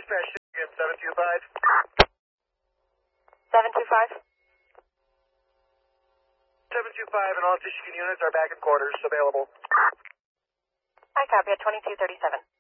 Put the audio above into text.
Dispatch again, 725. 725? 725 and all Michigan units are back in quarters available. I copy at 2237.